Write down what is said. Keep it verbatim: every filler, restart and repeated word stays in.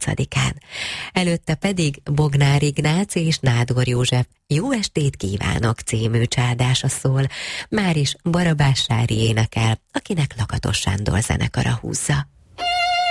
harmincadikán. Előtte pedig Bognár Ignác és Nádor József Jó estét kívánok című csádása szól, máris Barabás Sári énekel, akinek Lakatos Sándor zenekara húzza.